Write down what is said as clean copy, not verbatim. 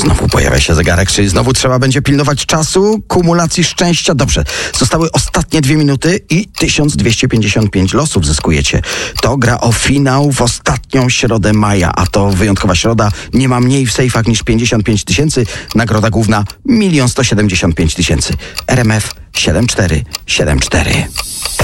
Znowu pojawia się zegarek, czyli znowu trzeba będzie pilnować czasu, kumulacji szczęścia. Dobrze, zostały ostatnie 2 minuty i 1255 losów zyskujecie. To gra o finał w ostatnią środę maja, a to wyjątkowa środa. Nie ma mniej w sejfach niż 55 tysięcy. Nagroda główna 1 175 000. RMF 7474.